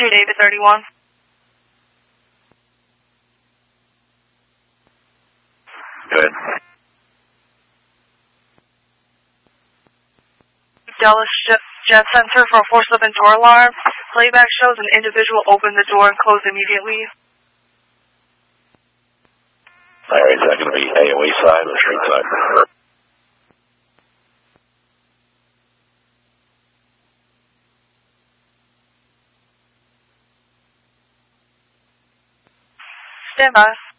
David 31. Good. Dallas Jet Center for a force-open door alarm. Playback shows an individual opened the door and closed immediately. Alright, is that going to be AOE side or street side? Stand by.